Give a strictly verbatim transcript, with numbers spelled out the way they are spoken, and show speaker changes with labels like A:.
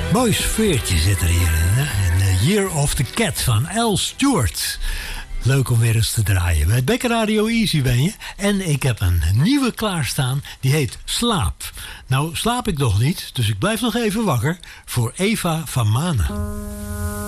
A: Mooi sfeertje zit er hierin. Hè? The Year of the Cat van Al Stewart. Leuk om weer eens te draaien. Bij Bekker Radio Easy ben je. En ik heb een nieuwe klaarstaan. Die heet Slaap. Nou slaap ik nog niet. Dus ik blijf nog even wakker. Voor Eva van Manen.